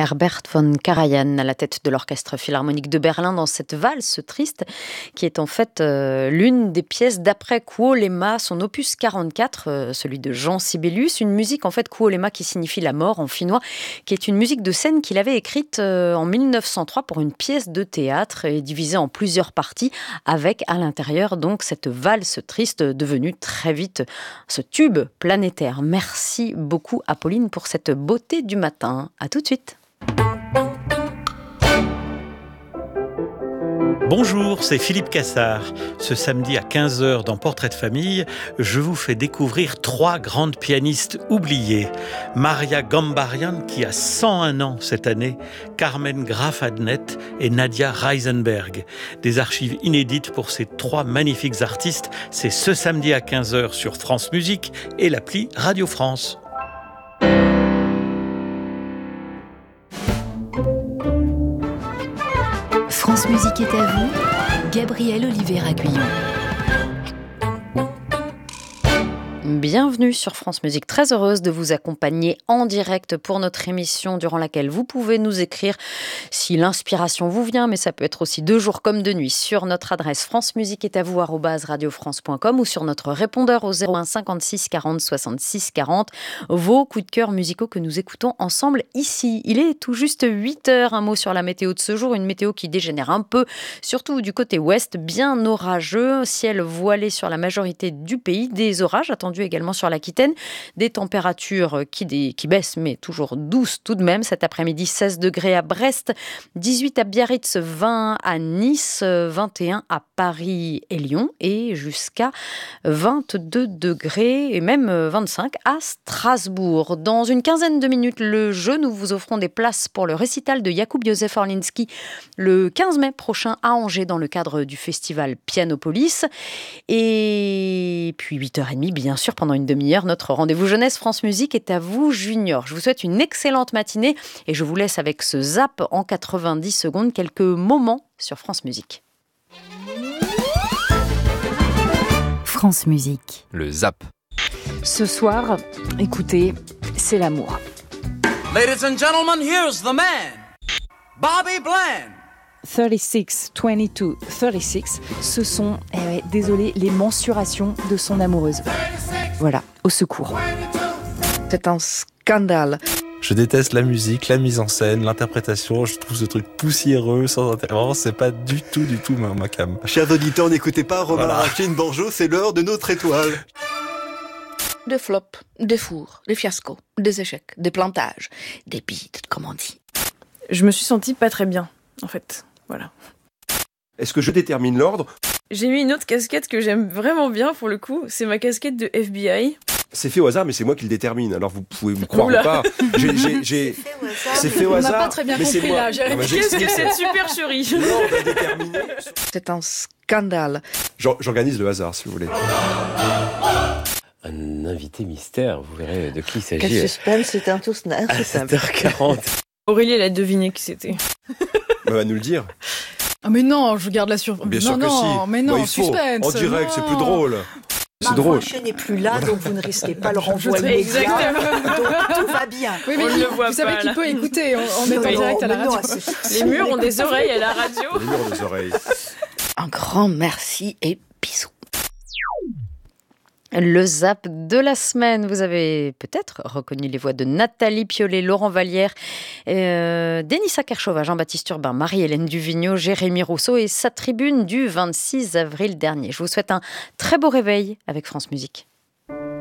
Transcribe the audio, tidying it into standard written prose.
Herbert von Karajan à la tête de l'Orchestre Philharmonique de Berlin dans cette valse triste qui est en fait l'une des pièces d'après Kuolema, son opus 44, celui de Jean Sibelius, une musique en fait Kuolema qui signifie la mort en finnois, qui est une musique de scène qu'il avait écrite en 1903 pour une pièce de théâtre et divisée en plusieurs parties avec à l'intérieur donc cette valse triste devenue très vite ce tube planétaire. Merci beaucoup Apolline pour cette beauté du matin. À tout de suite. Bonjour, c'est Philippe Cassard. Ce samedi à 15h dans Portrait de famille, je vous fais découvrir 3 grandes pianistes oubliées. Maria Gambarian, qui a 101 ans cette année, Carmen Graf Adnet et Nadia Reisenberg. Des archives inédites pour ces 3 magnifiques artistes. C'est ce samedi à 15h sur France Musique et l'appli Radio France. France Musique est à vous, Gabrielle Olivier-Aguillon. Bienvenue sur France Musique, très heureuse de vous accompagner en direct pour notre émission durant laquelle vous pouvez nous écrire si l'inspiration vous vient, mais ça peut être aussi de jour comme de nuit sur notre adresse francemusiqueestatvous@radiofrance.com ou sur notre répondeur au 01 56 40 66 40. Vos coups de cœur musicaux que nous écoutons ensemble ici. Il est tout juste 8h, un mot sur la météo de ce jour, une météo qui dégénère un peu, surtout du côté ouest, bien orageux, ciel voilé sur la majorité du pays, des orages attendus également sur l'Aquitaine, des températures qui baissent mais toujours douces tout de même. Cet après-midi, 16 degrés à Brest, 18 à Biarritz, 20 à Nice, 21 à Paris et Lyon et jusqu'à 22 degrés et même 25 à Strasbourg. Dans une quinzaine de minutes, le jeu, nous vous offrons des places pour le récital de Jakub Józef Orliński le 15 mai prochain à Angers dans le cadre du festival Pianopolis. Et puis 8h30, bien sûr, pendant une demi-heure, notre rendez-vous jeunesse France Musique est à vous, Junior. Je vous souhaite une excellente matinée et je vous laisse avec ce zap en 90 secondes, quelques moments sur France Musique. France Musique. Le zap. Ce soir, écoutez, c'est l'amour. Ladies and gentlemen, here's the man, Bobby Bland. 36, 22, 36, ce sont, désolé, les mensurations de son amoureuse. Voilà, au secours. C'est un scandale. Je déteste la musique, la mise en scène, l'interprétation. Je trouve ce truc poussiéreux, sans intérêt. Vraiment, c'est pas du tout ma cam. Chers auditeurs, n'écoutez pas Romain Racine Banjo, c'est l'heure de notre étoile. Des flops, des fours, des fiascos, des échecs, des plantages, des bides, comme on dit. Je me suis sentie pas très bien, en fait. Voilà. Est-ce que je détermine l'ordre ? J'ai mis une autre casquette que j'aime vraiment bien pour le coup, c'est ma casquette de FBI. C'est fait au hasard, mais c'est moi qui le détermine. Alors vous pouvez me croire ou pas. C'est fait au hasard. On n'a pas très bien compris là. Qu'est-ce que cette supercherie ? C'est un scandale. J'organise le hasard, si vous voulez. Un invité mystère, vous verrez de qui il s'agit. Quel suspense, c'est un tout snap. À 7h40. Aurélie, elle a deviné qui c'était. Elle va nous le dire. Ah mais non, je garde la surprise. Bien sûr que si. Mais non, suspense. En direct, c'est plus drôle. C'est drôle. Le chien n'est plus là, donc vous ne risquez pas le renvoi immédiat. Exactement. Donc tout va bien. Oui, mais vous savez qu'il peut écouter en étant direct à la radio. Les murs ont des oreilles à la radio. Les murs ont des oreilles. Un grand merci et bisous. Le zap de la semaine, vous avez peut-être reconnu les voix de Nathalie Piollet, Laurent Vallière, Denisa Kershova, Jean-Baptiste Urbain, Marie-Hélène Duvigneau, Jérémy Rousseau et sa tribune du 26 avril dernier. Je vous souhaite un très beau réveil avec France Musique.